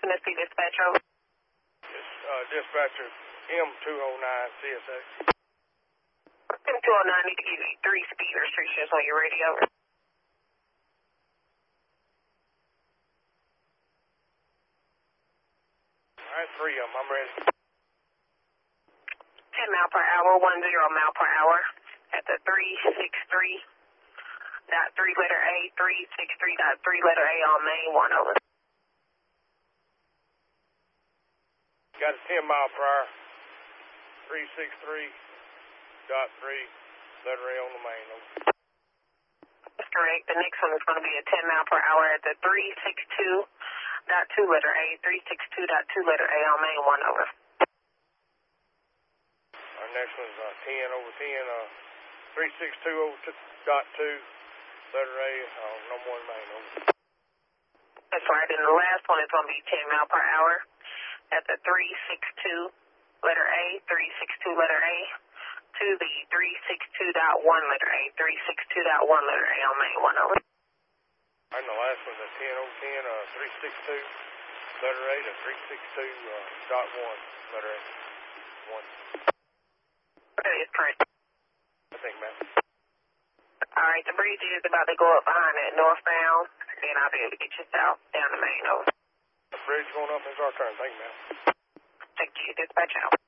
Tennessee Dispatch over. Dispatcher M209 CSX. M209 need to give you 3 speed restrictions on your radio. Alright, 3 of them. I'm ready. 10 mile per hour, 10 mile per hour at the 363.3 letter A, 363.3 letter A on main, 1 over. Got a 10 mile per hour, 363.3 letter A on the main. Over. That's correct. The next one is going to be a 10 mile per hour at the 362.2 letter A, 362.2 letter A on main, 1 over. Our next one's 10 over 10, 362.2 letter A on number 1 main. Over. That's right. And the last one is going to be 10 mile per hour at the 362 letter A, 362 letter A to the 362.1 letter A, 362.1 letter A on main, 1 over. And the last one's a 10 over 10, 362 letter A to 362.1 letter A. 1. That is correct. I think, ma'am. All right, the bridge is about to go up behind it northbound, and I'll be able to get you south down the main, over. The bridge going up is our turn. Thank you, ma'am. Thank you. Dispatch out.